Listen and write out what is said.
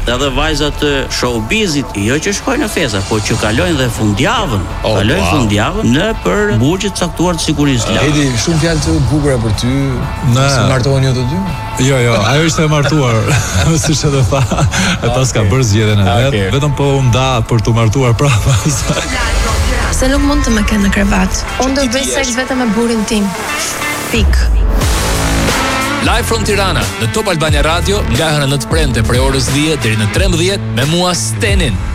edhe vajzat të showbizit, jo që shkojnë në festa, po që kalojnë dhe fundjavën. Kalojnë fundjavën në për burgje të caktuar të sigurisë. Edi, shumë fjalë të bukura për ty. Si martohen ju të dy? Jo, ajo ishte e martuar, siç edhe tha, e pas ka bërë zgjedhjen e vet, vetëm po u nda për të martuar prapa. Se nuk mund të më kenë në krevat. Unë do bëj seks vetëm me burrin tim. Pik. Live from Tirana, në Top Albania Radio, nga hëna 9 premte prej orës 10 deri në 13 me mua Stenin.